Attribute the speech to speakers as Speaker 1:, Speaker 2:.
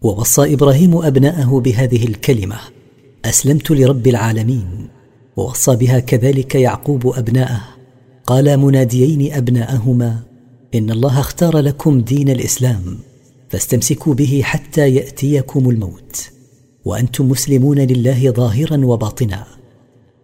Speaker 1: ووصى إبراهيم أبناءه بهذه الكلمة: أسلمت لرب العالمين. ووصى بها كذلك يعقوب أبناءه، قال مناديين أبناءهما: إن الله اختار لكم دين الإسلام فاستمسكوا به حتى يأتيكم الموت، وأنتم مسلمون لله ظاهرا وباطنا.